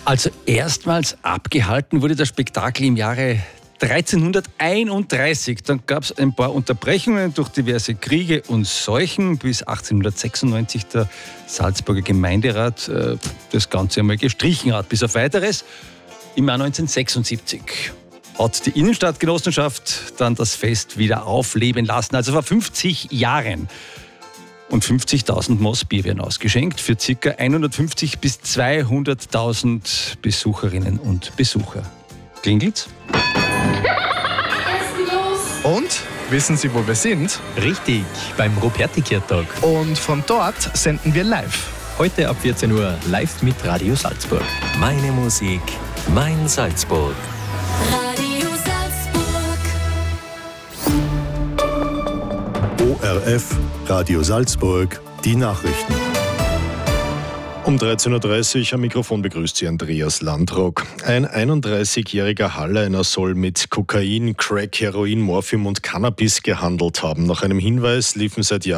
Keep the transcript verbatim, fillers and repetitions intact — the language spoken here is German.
Also erstmals abgehalten wurde das Spektakel im Jahre dreizehnhunderteinunddreißig. Dann gab es ein paar Unterbrechungen durch diverse Kriege und Seuchen, bis achtzehnhundertsechsundneunzig der Salzburger Gemeinderat äh, das Ganze einmal gestrichen hat. Bis auf Weiteres im Jahr neunzehnhundertsechsundsiebzig hat die Innenstadtgenossenschaft dann das Fest wieder aufleben lassen. Also vor fünfzig Jahren. Und fünfzigtausend Moss Bier werden ausgeschenkt für ca. hundertfünfzig bis zweihunderttausend Besucherinnen und Besucher. Klingelt's? Und wissen Sie, wo wir sind? Richtig, beim Ruperti-Kirtag. Und von dort senden wir live. Heute ab vierzehn Uhr live mit Radio Salzburg. Meine Musik, mein Salzburg. Radio Salzburg. O R F, Radio Salzburg, die Nachrichten. Um dreizehn Uhr dreißig am Mikrofon begrüßt Sie Andreas Landrock. Ein einunddreißigjähriger Halleiner soll mit Kokain, Crack, Heroin, Morphium und Cannabis gehandelt haben. Nach einem Hinweis liefen seit Jahren